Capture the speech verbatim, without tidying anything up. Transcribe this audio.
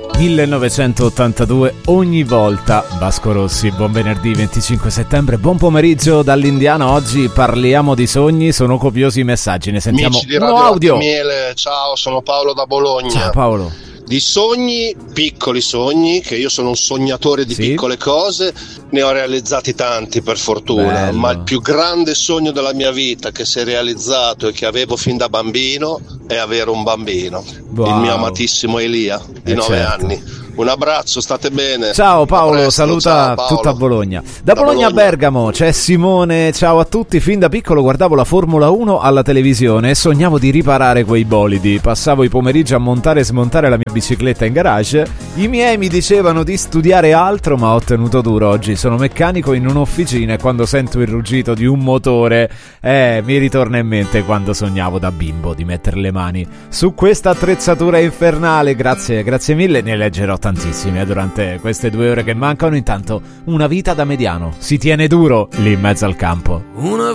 millenovecentottantadue, ogni volta Vasco Rossi. Buon venerdì venticinque settembre, buon pomeriggio dall'Indiano. Oggi parliamo di sogni, sono copiosi i messaggi, ne sentiamo Amici di uno Radio audio. Miele, ciao, sono Paolo da Bologna. Ciao Paolo. Di sogni, piccoli sogni, che io sono un sognatore di sì. piccole cose, ne ho realizzati tanti per fortuna. Bello. Ma il più grande sogno della mia vita che si è realizzato e che avevo fin da bambino è avere un bambino. Wow. Il mio amatissimo Elia di eh nove certo. anni. Un abbraccio, state bene. Ciao Paolo, presto, saluta ciao, Paolo. tutta Bologna. Da, da Bologna, Bologna a Bergamo c'è Simone, ciao a tutti. Fin da piccolo guardavo la Formula uno alla televisione e sognavo di riparare quei bolidi. Passavo i pomeriggi a montare e smontare la mia bicicletta in garage. I miei mi dicevano di studiare altro, ma ho tenuto duro. Oggi sono meccanico in un'officina e quando sento il ruggito di un motore eh, mi ritorna in mente quando sognavo da bimbo di mettere le mani su questa attrezzatura infernale. Grazie, grazie mille, ne leggerò tantissime durante queste due ore che mancano. Intanto una vita da mediano, si tiene duro lì in mezzo al campo. Una